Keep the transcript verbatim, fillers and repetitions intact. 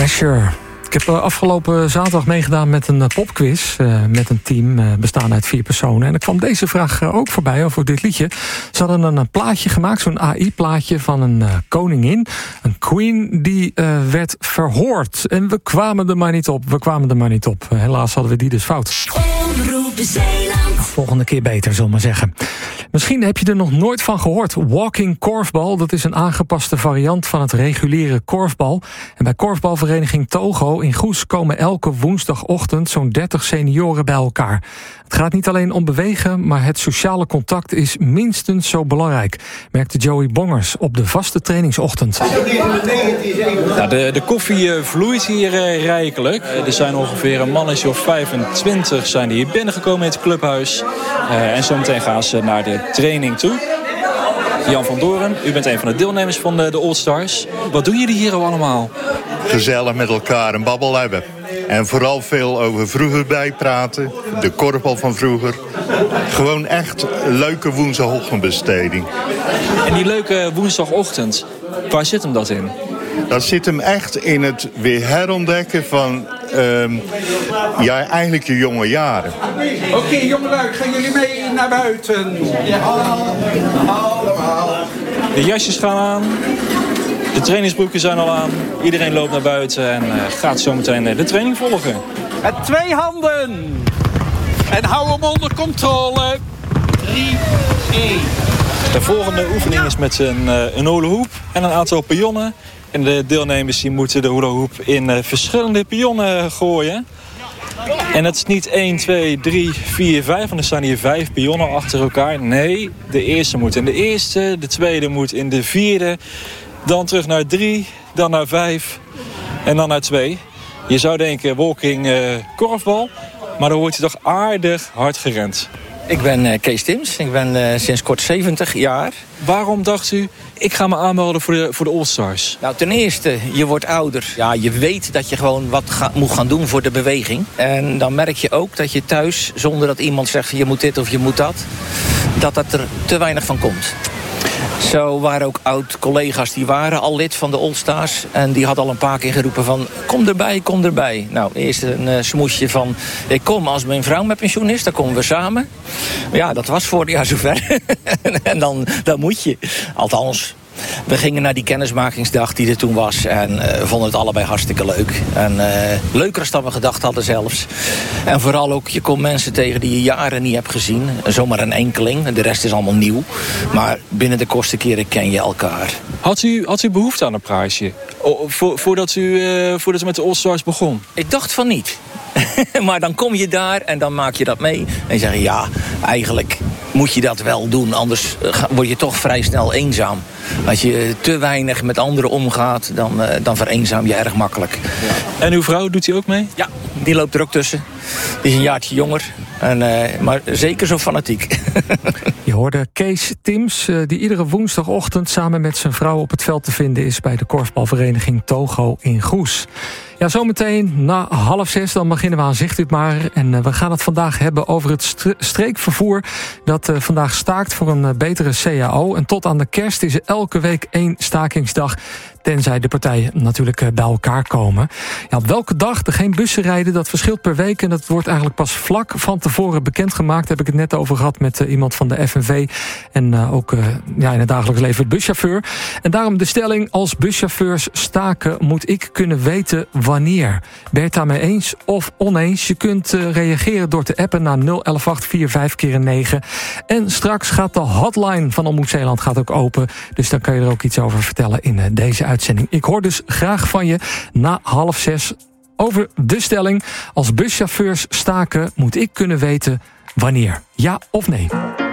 Pleasure. Ik heb afgelopen zaterdag meegedaan met een popquiz. Uh, met een team uh, bestaande uit vier personen. En er kwam deze vraag uh, ook voorbij over dit liedje. Ze hadden een, een plaatje gemaakt, zo'n A I-plaatje van een uh, koningin. Een queen die uh, werd verhoord. En we kwamen er maar niet op. We kwamen er maar niet op. Uh, helaas hadden we die dus fout. Omroep Zeeland. Volgende keer beter, zullen we maar zeggen. Misschien heb je er nog nooit van gehoord. Walking korfbal, dat is een aangepaste variant van het reguliere korfbal. En bij korfbalvereniging Togo in Goes komen elke woensdagochtend zo'n dertig senioren bij elkaar. Het gaat niet alleen om bewegen, maar het sociale contact is minstens zo belangrijk, merkte Joey Bongers op de vaste trainingsochtend. Nou, de, de koffie uh, vloeit hier uh, rijkelijk. Uh, er zijn ongeveer een mannetje of vijfentwintig zijn die hier binnengekomen in het clubhuis. Uh, en zometeen gaan ze naar de training toe. Jan van Doren, u bent een van de deelnemers van de, de All-Stars. Wat doen jullie hier allemaal? Gezellig met elkaar een babbel hebben. En vooral veel over vroeger bijpraten. De korfbal van vroeger. Gewoon echt een leuke woensdagochtendbesteding. En die leuke woensdagochtend, waar zit hem dat in? Dat zit hem echt in het weer herontdekken van um, ja, eigenlijk je jonge jaren. Oké, okay, jongelui, gaan jullie mee naar buiten? Ja, allemaal. De jasjes gaan aan. De trainingsbroeken zijn al aan. Iedereen loopt naar buiten en uh, gaat zo meteen de training volgen. Met twee handen. En hou hem onder controle. drie, één. De volgende oefening is met een, uh, een hula hoop en een aantal pionnen. En de deelnemers die moeten de hula hoop in uh, verschillende pionnen gooien. En dat is niet één, twee, drie, vier, vijf. Want er staan hier vijf pionnen achter elkaar. Nee, de eerste moet in de eerste. De tweede moet in de vierde. Dan terug naar drie. Dan naar vijf. En dan naar twee. Je zou denken walking uh, korfbal. Maar dan wordt hij toch aardig hard gerend. Ik ben uh, Kees Tims. Ik ben uh, sinds kort zeventig jaar. Waarom dacht u, ik ga me aanmelden voor de, voor de All-Stars? Nou, ten eerste, je wordt ouder. Ja, je weet dat je gewoon wat ga, moet gaan doen voor de beweging. En dan merk je ook dat je thuis, zonder dat iemand zegt je moet dit of je moet dat, dat dat er te weinig van komt. Zo waren ook oud-collega's die waren al lid van de All-Stars. En die hadden al een paar keer geroepen van kom erbij, kom erbij. Nou, eerst een uh, smoesje van ik kom als mijn vrouw met pensioen is, dan komen we samen. Maar ja, dat was vorig jaar zover. En dan, dan moet je. Althans, we gingen naar die kennismakingsdag die er toen was. En uh, vonden het allebei hartstikke leuk. En uh, leuker dan we gedacht hadden zelfs. En vooral ook, je komt mensen tegen die je jaren niet hebt gezien. Zomaar een enkeling. De rest is allemaal nieuw. Maar binnen de kortste keren ken je elkaar. Had u, had u behoefte aan een prijsje? O, vo, voordat, u, uh, voordat u met de All-Stars begon? Ik dacht van niet. Maar dan kom je daar en dan maak je dat mee. En je zegt ja, eigenlijk moet je dat wel doen. Anders word je toch vrij snel eenzaam. Als je te weinig met anderen omgaat, dan, uh, dan vereenzaam je erg makkelijk. Ja. En uw vrouw, doet die ook mee? Ja, die loopt er ook tussen. Die is een jaartje jonger. En, uh, maar zeker zo fanatiek. Je hoorde Kees Tims, uh, die iedere woensdagochtend samen met zijn vrouw op het veld te vinden is bij de korfbalvereniging Togo in Goes. Ja, zometeen na half zes, dan beginnen we aan Zicht Dit Maar. En uh, we gaan het vandaag hebben over het st- streekvervoer dat uh, vandaag staakt voor een uh, betere C A O. En tot aan de kerst is er elke week één stakingsdag, tenzij de partijen natuurlijk uh, bij elkaar komen. Ja, op welke dag er geen bussen rijden, dat verschilt per week. En dat wordt eigenlijk pas vlak van tevoren bekendgemaakt. Daar heb ik het net over gehad met uh, iemand van de F N V. En uh, ook uh, ja, in het dagelijks leven het buschauffeur. En daarom de stelling, als buschauffeurs staken moet ik kunnen weten wanneer. Ben je het daarmee eens of oneens? Je kunt uh, reageren door te appen naar nul elf acht vier vijf keer negen. En straks gaat de hotline van Omroep Zeeland gaat ook open. Dus dan kan je er ook iets over vertellen in uh, deze uitzending. Ik hoor dus graag van je na half zes over de stelling. Als buschauffeurs staken moet ik kunnen weten wanneer. Ja of nee?